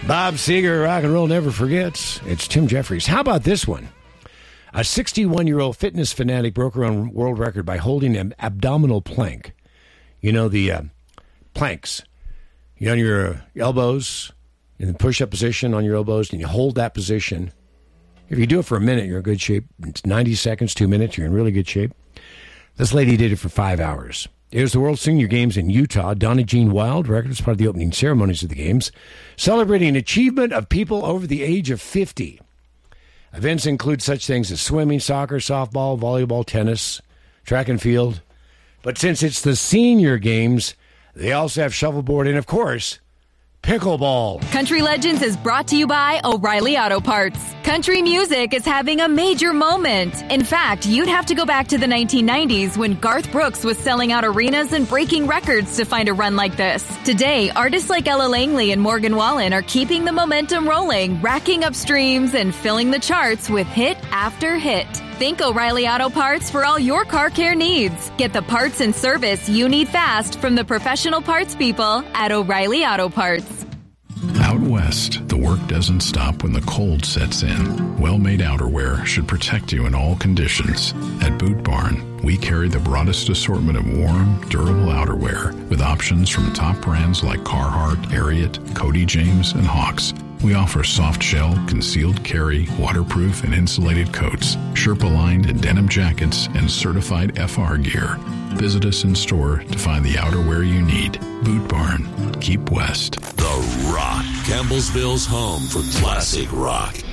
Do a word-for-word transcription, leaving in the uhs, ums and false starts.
Bob Seger, rock and roll never forgets. It's Tim Jeffries. How about this one? A sixty-one-year-old fitness fanatic broke her own world record by holding an abdominal plank. You know, the uh, planks. You're on your elbows, in the push-up position on your elbows, and you hold that position. If you do it for a minute, you're in good shape. It's ninety seconds, two minutes, you're in really good shape. This lady did it for five hours. It was the World Senior Games in Utah. Donna Jean Wild, record as part of the opening ceremonies of the Games, celebrating achievement of people over the age of fifty. Events include such things as swimming, soccer, softball, volleyball, tennis, track and field. But since it's the Senior Games, they also have shuffleboard and, of course, pickleball. Country Legends is brought to you by O'Reilly Auto Parts. Country music is having a major moment. In fact, you'd have to go back to the nineteen nineties when Garth Brooks was selling out arenas and breaking records to find a run like this. Today, artists like Ella Langley and Morgan Wallen are keeping the momentum rolling, racking up streams and filling the charts with hit after hit. Think O'Reilly Auto Parts for all your car care needs. Get the parts and service you need fast from the professional parts people at O'Reilly Auto Parts. Out west, the work doesn't stop when the cold sets in. Well-made outerwear should protect you in all conditions. At Boot Barn, we carry the broadest assortment of warm, durable outerwear with options from top brands like Carhartt, Ariat, Cody James, and Hawks. We offer soft shell, concealed carry, waterproof and insulated coats, Sherpa-lined and denim jackets, and certified F R gear. Visit us in store to find the outerwear you need. Boot Barn. Keep west. The Rock. Campbellsville's home for classic rock.